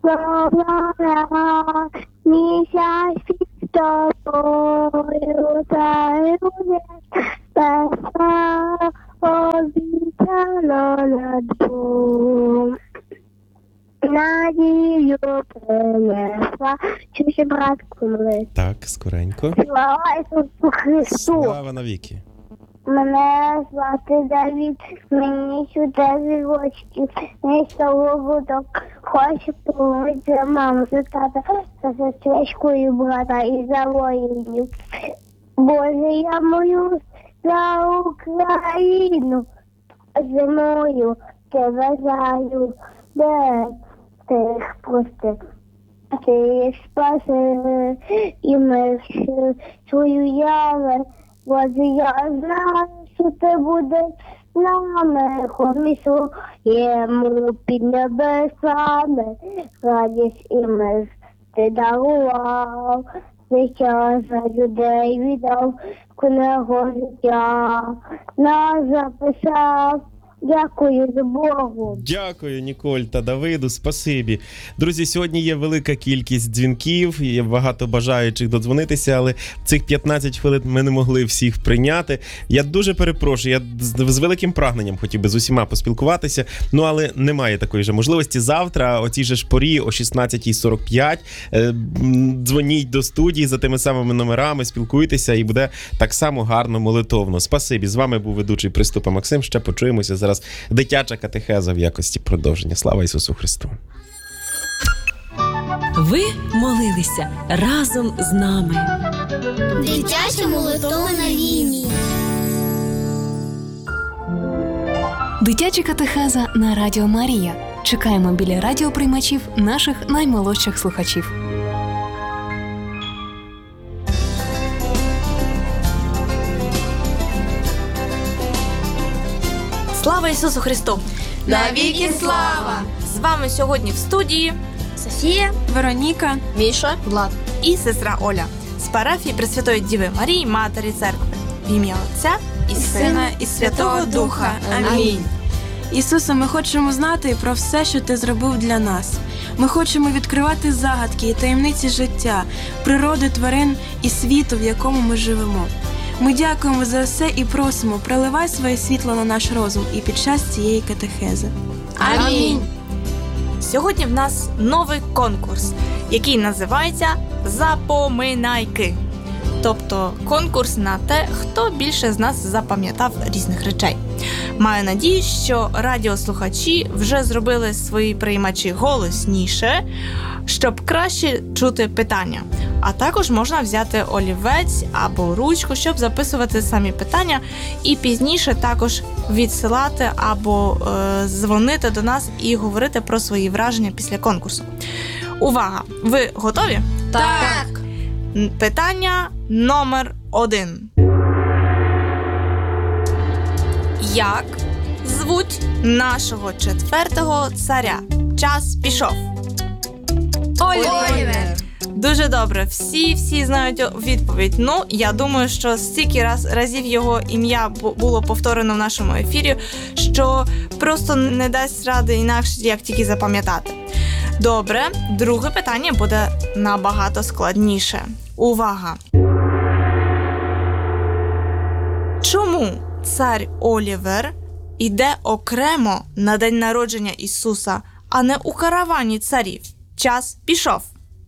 Слава місяць під тобою, та люди спаса обіцяно над Богом. Надію принесла, чужі братку мли. Так, скоренько. Слава Ісусу Христу! Слава навіки. Мене звати Давід, мені 4 рочки, мій соловуток, хочу помолити за маму, за тата, за сестричку і брата, і за воїнів. Боже, я молюсь за Україну, зимою тебе знаю, де ти їх прости. Ти їх спаси, і ми свою яву. Боже, я знаю, що ти будеш з нами, хомі своєму під небесами. Радість і мир ти дарував, життя за людей віддав, книгу життя нас записав. Дякую за Богу. Дякую, Ніколь та Давиду, спасибі. Друзі, сьогодні є велика кількість дзвінків, є багато бажаючих додзвонитися, але цих 15 хвилин ми не могли всіх прийняти. Я дуже перепрошую, я з великим прагненням хотів би з усіма поспілкуватися, ну але немає такої же можливості. Завтра о цій же ж порі, о 16:45, дзвоніть до студії за тими самими номерами, спілкуйтеся і буде так само гарно молитовно. Спасибі. З вами був ведучий Приступа Максим. Ще почуємося. Зараз дитяча катехеза в якості продовження. Слава Ісусу Христу! Ви молилися разом з нами. Дитяча молитовна лінія. Дитяча катехеза на Радіо Марія. Чекаємо біля радіоприймачів наших наймолодших слухачів. Слава Ісусу Христу! Навіки слава! З вами сьогодні в студії Софія, Вероніка, Міша, Влад і сестра Оля з парафії Пресвятої Діви Марії, Матері Церкви. В ім'я Отця і Сина і Святого Духа. Амінь. Ісусе, ми хочемо знати про все, що Ти зробив для нас. Ми хочемо відкривати загадки і таємниці життя, природи, тварин і світу, в якому ми живемо. Ми дякуємо за все і просимо, проливай своє світло на наш розум і під час цієї катехези. Амінь. Сьогодні в нас новий конкурс, який називається «Запоминайки». Тобто конкурс на те, хто більше з нас запам'ятав різних речей. Маю надію, що радіослухачі вже зробили свої приймачі голосніше, щоб краще чути питання. А також можна взяти олівець або ручку, щоб записувати самі питання і пізніше також відсилати або дзвонити до нас і говорити про свої враження після конкурсу. Увага! Ви готові? Так. Питання номер 1. Як звуть нашого 4-го царя? Час пішов. Олівер. Дуже добре. Всі знають відповідь. Ну, я думаю, що стільки разів його ім'я було повторено в нашому ефірі, що просто не дасть ради інакше, як тільки запам'ятати. Добре, друге питання буде набагато складніше. Увага! Чому цар Олівер іде окремо на день народження Ісуса, а не у каравані царів? Час пішов.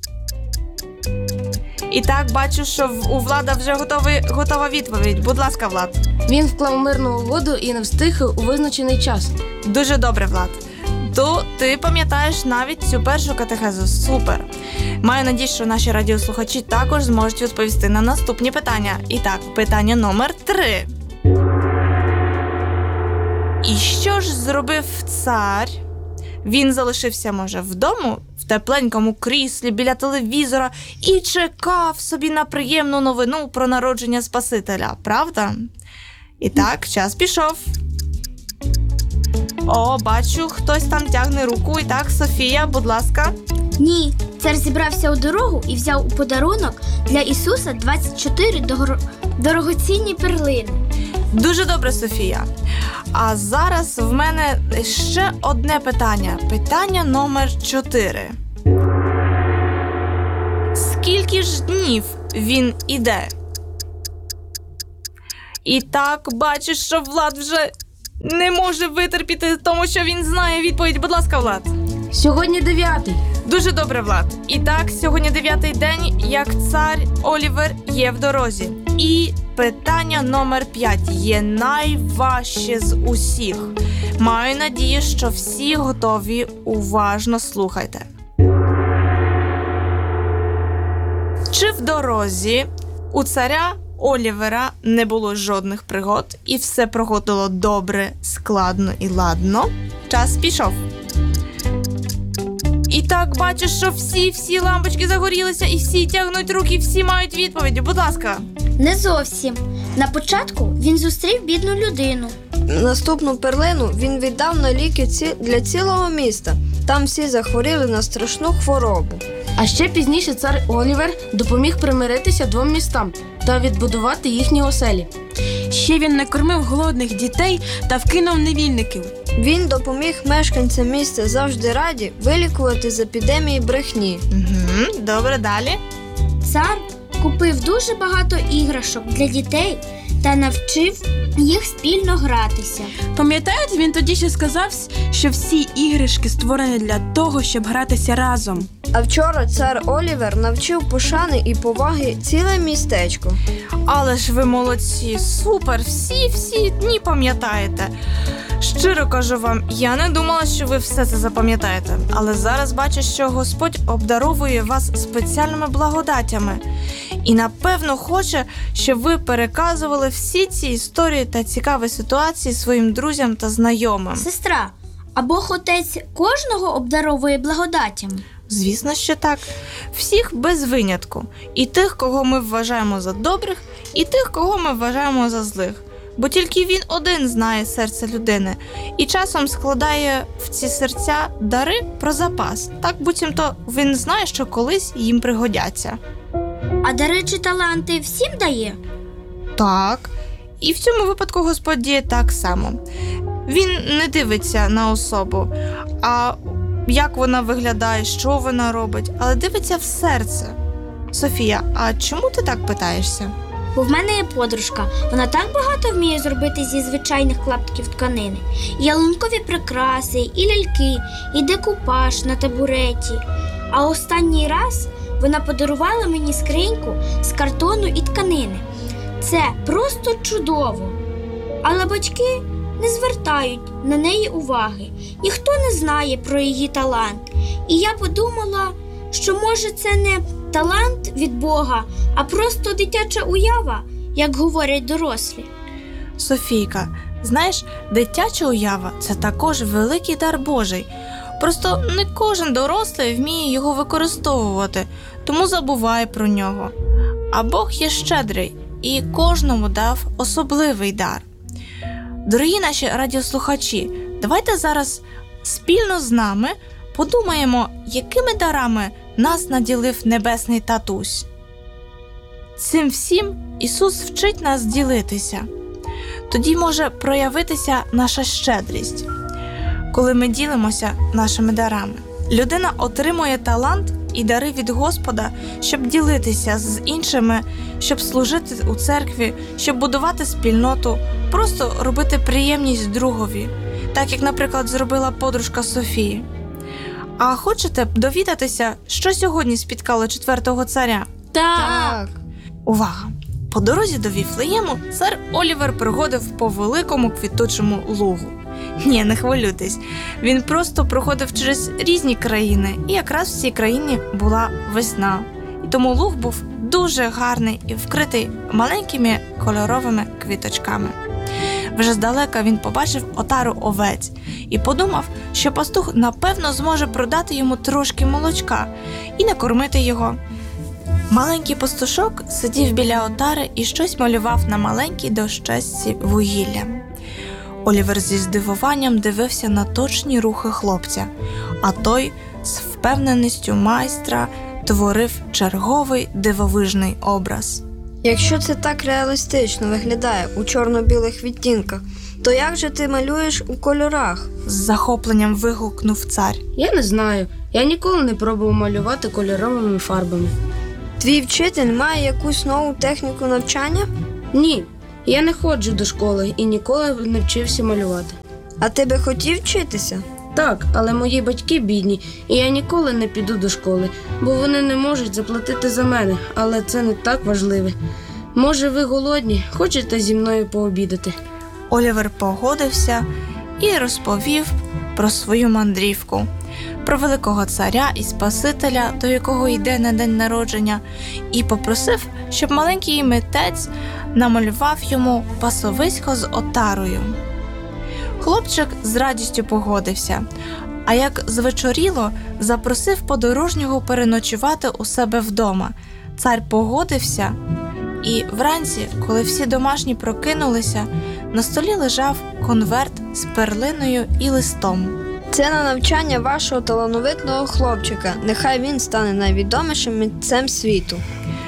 І так, бачу, що у Влада вже готова відповідь. Будь ласка, Влад. Він вклав мирну угоду і не встиг у визначений час. Дуже добре, Влад. То ти пам'ятаєш навіть цю першу катехезу. Супер. Маю надію, що наші радіослухачі також зможуть відповісти на наступні питання. І так, питання номер 3. І що ж зробив цар? Він залишився, може, вдома, в тепленькому кріслі біля телевізора і чекав собі на приємну новину про народження Спасителя, правда? І так, час пішов. О, бачу, хтось там тягне руку. І так, Софія, будь ласка. Ні, цар зібрався у дорогу і взяв у подарунок для Ісуса 24 дорогоцінні перлини. Дуже добре, Софія. А зараз в мене ще одне питання. Питання номер 4. скільки ж днів він іде? І так, бачиш, що Влад вже не може витерпіти, тому що він знає відповідь. Будь ласка, Влад. Сьогодні 9-й. Дуже добре, Влад. І так, сьогодні 9-й день, як цар Олівер є в дорозі. І питання номер 5 є найважче з усіх. Маю надію, що всі готові, уважно слухайте. Чи в дорозі у царя Олівера не було жодних пригод і все проходило добре, складно і ладно? Час пішов. І так, бачиш, що всі лампочки загорілися, і всі тягнуть руки, всі мають відповіді. Будь ласка. Не зовсім. На початку він зустрів бідну людину. Наступну перлину він віддав на ліки для цілого міста. Там всі захворіли на страшну хворобу. А ще пізніше цар Олівер допоміг примиритися двом містам та відбудувати їхні оселі. Ще він накормив голодних дітей та вкинув невільників. Він допоміг мешканцям міста завжди раді вилікувати з епідемії брехні. Добре, далі. Цар купив дуже багато іграшок для дітей та навчив їх спільно гратися. Пам'ятаєте, він тоді ще сказав, що всі іграшки створені для того, щоб гратися разом. А вчора цар Олівер навчив пошани і поваги ціле містечко. Але ж ви молодці, супер, всі дні пам'ятаєте. Щиро кажу вам, я не думала, що ви все це запам'ятаєте. Але зараз бачу, що Господь обдаровує вас спеціальними благодатями. І, напевно, хоче, щоб ви переказували всі ці історії та цікаві ситуації своїм друзям та знайомим. Сестра, а Бог Отець кожного обдаровує благодаттями? Звісно, що так. Всіх без винятку. І тих, кого ми вважаємо за добрих, і тих, кого ми вважаємо за злих. Бо тільки він один знає серце людини і часом складає в ці серця дари про запас. Так, буцімто він знає, що колись їм пригодяться. А дари чи таланти всім дає? Так. І в цьому випадку Господь діє так само. Він не дивиться на особу, а як вона виглядає, що вона робить, але дивиться в серце. Софія, а чому ти так питаєшся? Бо в мене є подружка. Вона так багато вміє зробити зі звичайних клаптиків тканини. І ялинкові прикраси, і ляльки, і декупаж на табуреті. А останній раз вона подарувала мені скриньку з картону і тканини. Це просто чудово. Але батьки не звертають на неї уваги. Ніхто не знає про її талант. І я подумала, що може це не талант від Бога, а просто дитяча уява, як говорять дорослі. Софійка, знаєш, дитяча уява – це також великий дар Божий. Просто не кожен дорослий вміє його використовувати, тому забуває про нього. А Бог є щедрий і кожному дав особливий дар. Дорогі наші радіослухачі, давайте зараз спільно з нами подумаємо, якими дарами нас наділив Небесний Татусь. Цим всім Ісус вчить нас ділитися. Тоді може проявитися наша щедрість, коли ми ділимося нашими дарами. Людина отримує талант і дари від Господа, щоб ділитися з іншими, щоб служити у церкві, щоб будувати спільноту, просто робити приємність другові, так як, наприклад, зробила подружка Софії. А хочете довідатися, що сьогодні спіткало 4-го царя? Так. Увага! По дорозі до Віфлеєму цар Олівер проходив по великому квітучому лугу. Ні, не хвилюйтесь, він просто проходив через різні країни, і якраз в цій країні була весна. І тому луг був дуже гарний і вкритий маленькими кольоровими квіточками. Вже здалека він побачив отару овець і подумав, що пастух напевно зможе продати йому трошки молочка і накормити його. Маленький пастушок сидів біля отари і щось малював на маленькій дощечці вугілля. Олівер зі здивуванням дивився на точні рухи хлопця, а той з впевненістю майстра творив черговий дивовижний образ. Якщо це так реалістично виглядає у чорно-білих відтінках, то як же ти малюєш у кольорах? З захопленням вигукнув цар. Я не знаю. Я ніколи не пробував малювати кольоровими фарбами. Твій вчитель має якусь нову техніку навчання? Ні, я не ходжу до школи і ніколи не вчився малювати. А ти би хотів вчитися? Так, але мої батьки бідні, і я ніколи не піду до школи, бо вони не можуть заплатити за мене, але це не так важливе. Може, ви голодні, хочете зі мною пообідати? Олівер погодився і розповів про свою мандрівку, про великого царя і Спасителя, до якого йде на день народження, і попросив, щоб маленький митець намалював йому пасовисько з отарою. Хлопчик з радістю погодився, а як звечоріло, запросив подорожнього переночувати у себе вдома. Цар погодився, і вранці, коли всі домашні прокинулися, на столі лежав конверт з перлиною і листом. Це на навчання вашого талановитого хлопчика. Нехай він стане найвідомішим митцем світу.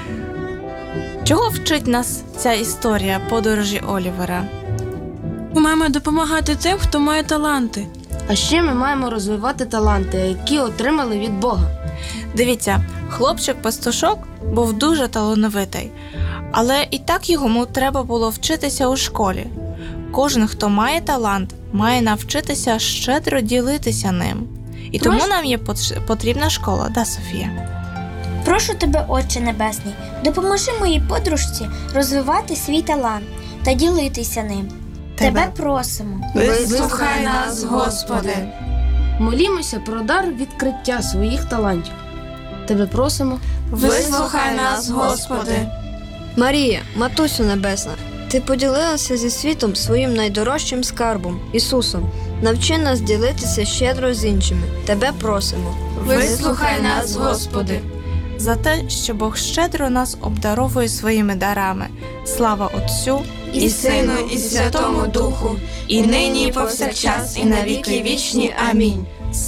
Чого вчить нас ця історія подорожі Олівера? Ми маємо допомагати тим, хто має таланти. А ще ми маємо розвивати таланти, які отримали від Бога. Дивіться, хлопчик-пастушок був дуже талановитий, але і так йому треба було вчитися у школі. Кожен, хто має талант, має навчитися щедро ділитися ним. І тому нам є потрібна школа, да, Софія? Прошу тебе, Отче Небесний, допоможи моїй подружці розвивати свій талант та ділитися ним. Тебе просимо. Вислухай нас, Господи. Молімося про дар відкриття своїх талантів. Тебе просимо. Вислухай нас, Господи. Марія, Матусю Небесна, Ти поділилася зі світом своїм найдорожчим скарбом, Ісусом. Навчи нас ділитися щедро з іншими. Тебе просимо. Вислухай нас, Господи. За те, що Бог щедро нас обдаровує своїми дарами. Слава Отцю І Сину, і Святому Духу, і нині, і повсякчас, і на віки вічні. Амінь.